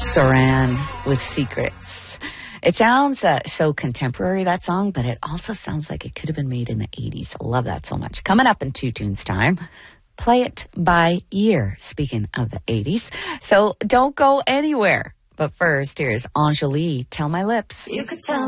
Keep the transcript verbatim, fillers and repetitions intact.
Saran with Secrets. It sounds uh, so contemporary, that song, but it also sounds like it could have been made in the eighties. I love that so much. Coming up in Two Tunes time, Play It by Year, speaking of the eighties. So don't go anywhere. But first, here's Angélie, Tell My Lips. You could tell